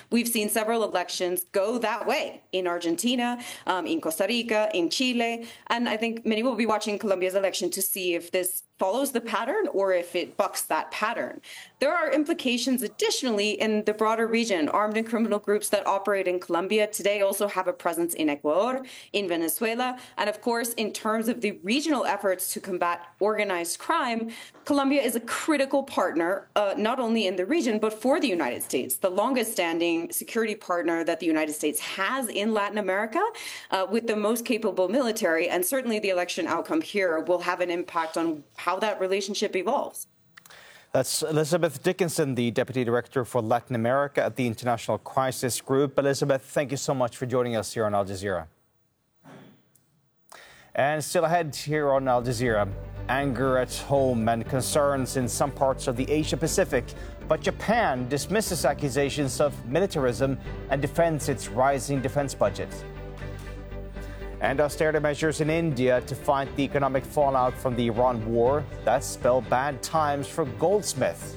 We've seen several elections go that way in Argentina, in Costa Rica, in Chile, and I think many will be watching Colombia's election to see if this follows the pattern or if it bucks that pattern. There are implications additionally in the broader region. Armed and criminal groups that operate in Colombia today also have a presence in Ecuador, in Venezuela, and of course, in terms of the regional efforts to combat organized crime, Colombia is a critical partner, not only in the region, but for the United States, the longest standing security partner that the United States has in Latin America, with the most capable military. And certainly the election outcome here will have an impact on how that relationship evolves. That's Elizabeth Dickinson, the Deputy Director for Latin America at the International Crisis Group. Elizabeth, thank you so much for joining us here on Al Jazeera. And still ahead here on Al Jazeera, anger at home and concerns in some parts of the Asia-Pacific. But Japan dismisses accusations of militarism and defends its rising defense budget. And austerity measures in India to fight the economic fallout from the Iran war. That spell bad times for Goldsmith.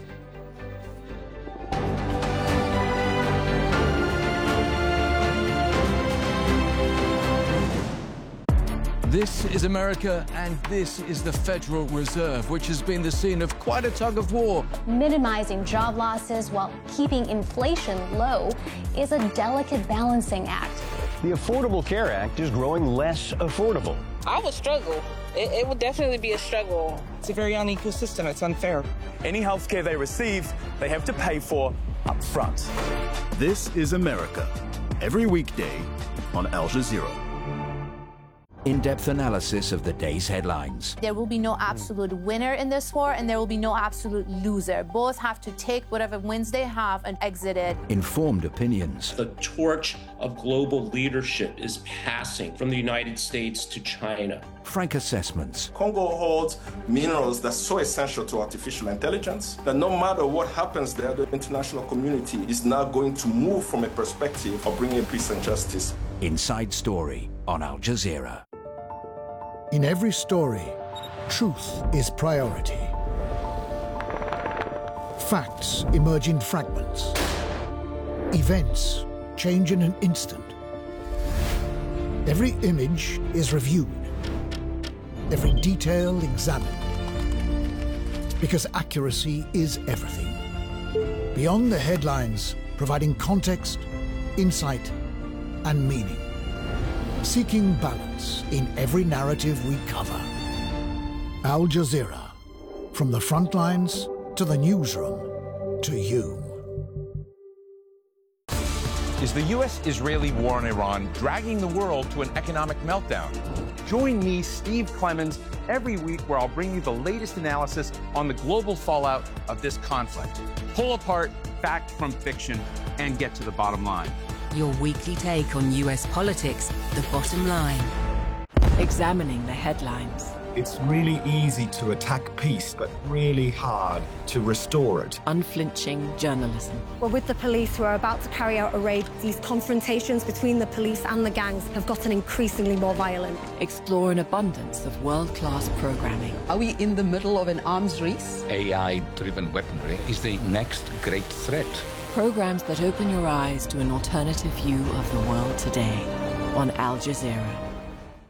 This is America, and this is the Federal Reserve, which has been the scene of quite a tug of war. Minimizing job losses while keeping inflation low is a delicate balancing act. The Affordable Care Act is growing less affordable. I would struggle. It would definitely be a struggle. It's a very unequal system. It's unfair. Any health care they receive, they have to pay for up front. This is America, every weekday on Al Jazeera. In-depth analysis of the day's headlines. There will be no absolute winner in this war, and there will be no absolute loser. Both have to take whatever wins they have and exit it. Informed opinions. The torch of global leadership is passing from the United States to China. Frank assessments. Congo holds minerals that's so essential to artificial intelligence that no matter what happens there, the international community is now going to move from a perspective of bringing peace and justice. Inside Story on Al Jazeera. In every story, truth is priority. Facts emerge in fragments. Events change in an instant. Every image is reviewed. Every detail examined. Because accuracy is everything. Beyond the headlines, providing context, insight, and meaning. Seeking balance in every narrative we cover. Al Jazeera, from the front lines to the newsroom to you. Is the U.S.-Israeli war on Iran dragging the world to an economic meltdown? Join me, Steve Clemons, every week where I'll bring you the latest analysis on the global fallout of this conflict. Pull apart fact from fiction and get to the bottom line. Your weekly take on U.S. politics, the bottom line. Examining the headlines. It's really easy to attack peace, but really hard to restore it. Unflinching journalism. Well, with the police who are about to carry out a raid, these confrontations between the police and the gangs have gotten increasingly more violent. Explore an abundance of world-class programming. Are we in the middle of an arms race? AI-driven weaponry is the next great threat. Programs that open your eyes to an alternative view of the world today on Al Jazeera.